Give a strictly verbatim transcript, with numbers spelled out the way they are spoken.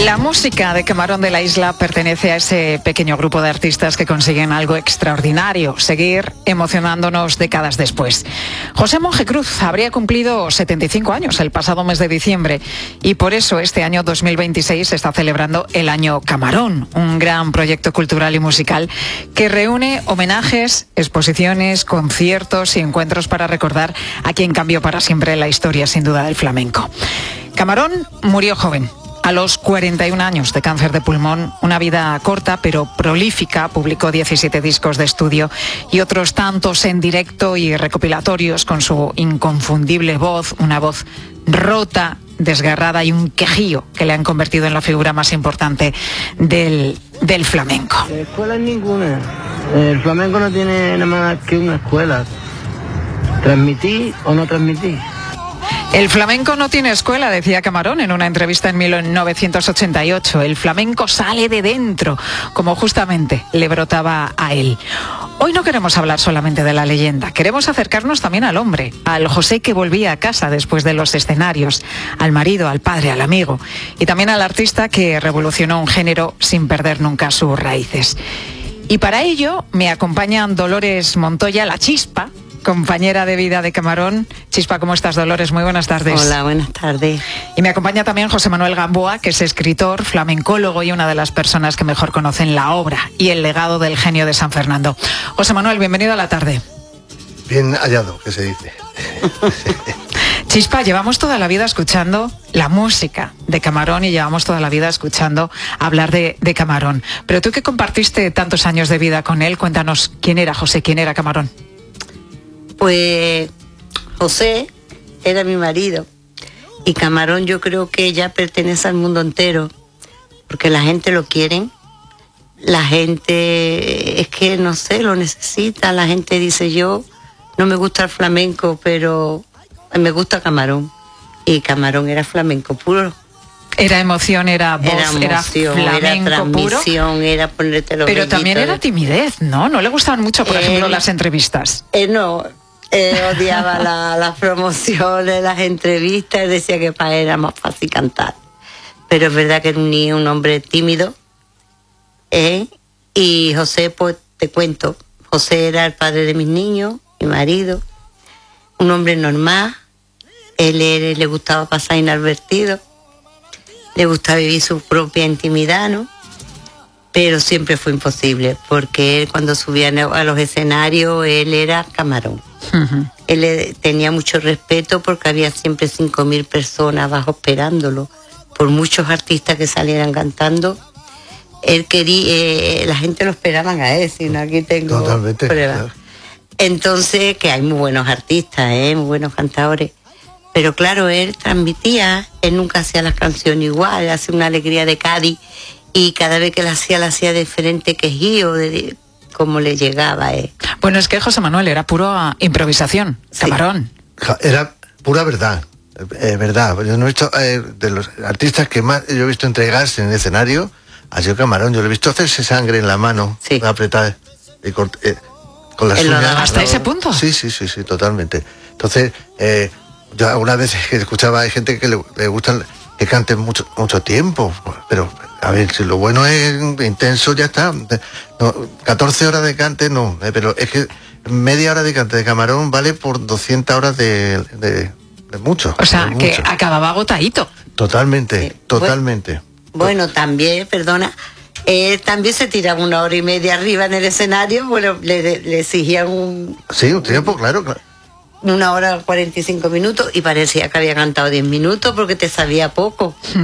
La música de Camarón de la Isla pertenece a ese pequeño grupo de artistas que consiguen algo extraordinario, seguir emocionándonos décadas después. José Monje Cruz habría cumplido setenta y cinco años el pasado mes de diciembre y por eso este año dos mil veintiséis se está celebrando el Año Camarón, un gran proyecto cultural y musical que reúne homenajes, exposiciones, conciertos y encuentros para recordar a quien cambió para siempre la historia, sin duda, del flamenco. Camarón murió joven. A los cuarenta y un años de cáncer de pulmón, una vida corta pero prolífica, publicó diecisiete discos de estudio y otros tantos en directo y recopilatorios con su inconfundible voz, una voz rota, desgarrada y un quejío que le han convertido en la figura más importante del, del flamenco. Escuela ninguna. El flamenco no tiene nada más que una escuela. ¿Transmití o no transmití? El flamenco no tiene escuela, decía Camarón en una entrevista en mil novecientos ochenta y ocho. El flamenco sale de dentro, como justamente le brotaba a él. Hoy no queremos hablar solamente de la leyenda, queremos acercarnos también al hombre, al José que volvía a casa después de los escenarios, al marido, al padre, al amigo, y también al artista que revolucionó un género sin perder nunca sus raíces. Y para ello me acompañan Dolores Montoya, la Chispa, compañera de vida de Camarón. Chispa, ¿cómo estás, Dolores? Muy buenas tardes. Hola, buenas tardes. Y me acompaña también José Manuel Gamboa, que es escritor, flamencólogo y una de las personas que mejor conocen la obra y el legado del genio de San Fernando. José Manuel, bienvenido a la tarde. Bien hallado, que se dice. Chispa, llevamos toda la vida escuchando la música de Camarón y llevamos toda la vida escuchando hablar de, de Camarón. Pero tú que compartiste tantos años de vida con él, cuéntanos quién era José, quién era Camarón. Pues José era mi marido y Camarón yo creo que ya pertenece al mundo entero porque la gente lo quiere, la gente es que no sé, lo necesita, la gente dice yo no me gusta el flamenco pero me gusta Camarón y Camarón era flamenco puro. Era emoción, era voz, era, emoción, era flamenco era transmisión, puro. Era ponerte los Pero también era de... timidez, ¿no? ¿No le gustaban mucho, por eh, ejemplo, las entrevistas? Eh, no, eh, odiaba la, las promociones, las entrevistas, decía que para él era más fácil cantar. Pero es verdad que era un niño, un hombre tímido. Eh, y José, pues te cuento, José era el padre de mis niños, mi marido, un hombre normal. Él, él le gustaba pasar inadvertido. Le gustaba vivir su propia intimidad, ¿no? Pero siempre fue imposible, porque él cuando subía a los escenarios, él era Camarón. Uh-huh. Él tenía mucho respeto porque había siempre cinco mil personas abajo esperándolo, por muchos artistas que salieran cantando. Él quería, eh, la gente lo esperaban a él, sino aquí tengo Totalmente, pruebas. Claro. Entonces, que hay muy buenos artistas, ¿eh? Muy buenos cantadores. Pero claro, él transmitía, él nunca hacía las canciones igual, hacía una alegría de Cádiz y cada vez que la hacía, la hacía diferente quejío, de cómo le llegaba. Eh. Bueno, es que José Manuel era pura improvisación, sí. Camarón. Era pura verdad, eh, verdad. Yo no he visto, eh, de los artistas que más yo he visto entregarse en el escenario, ha sido Camarón. Yo lo he visto hacerse sangre en la mano, sí. apretada, y con, eh, con las uñas. ¿Hasta ese punto? Sí, sí, sí, sí, totalmente. Entonces, eh, yo algunas veces que escuchaba, hay gente que le, le gustan que canten mucho mucho tiempo, pero a ver, si lo bueno es intenso, ya está. No, catorce horas de cante no, eh, pero es que media hora de cante de Camarón vale por doscientas horas de, de, de mucho. O sea, de que mucho. Acababa agotadito. Totalmente, sí, totalmente. Bueno, bueno, también, perdona, él también se tiraba una hora y media arriba en el escenario, bueno, le, le exigían un... Sí, un tiempo, claro, claro. Una hora cuarenta y cinco minutos y parecía que había cantado diez minutos porque te sabía poco.